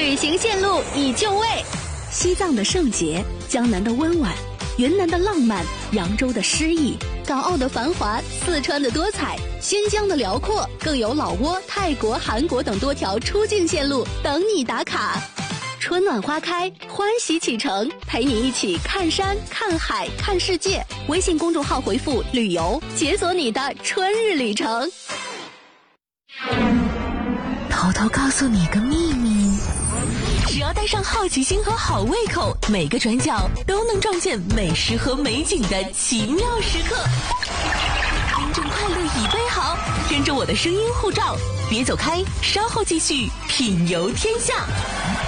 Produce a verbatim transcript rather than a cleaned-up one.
旅行线路已就位， 西藏的圣洁，江南的温婉，云南的浪漫，扬州的诗意， 港澳的繁华，四川的多彩，新疆的辽阔，更有老挝、泰国、韩国等多条出境线路等你打卡。春暖花开，欢喜启程，陪你一起看山、看海、看世界。微信公众号回复“旅游”，解锁你的春日旅程。 偷偷告诉你个秘密，只要带上好奇心和好胃口，每个转角都能撞见美食和美景的奇妙时刻。听众快乐已备好，跟着我的声音护照，别走开，稍后继续品游天下。